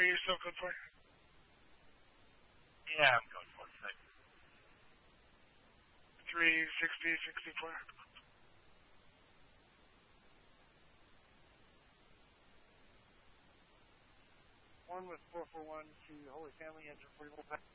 Are you still good for it? Yeah, I'm going for it. Thanks. 360, 64. One with 441 to Holy Family, engine 40 volt pack.